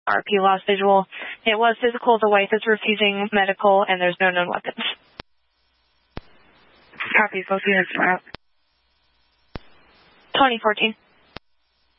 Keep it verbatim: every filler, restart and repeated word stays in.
R P lost visual. It was physical. The wife is refusing medical, and there's no known weapons. Copy. Both units are out. twenty fourteen.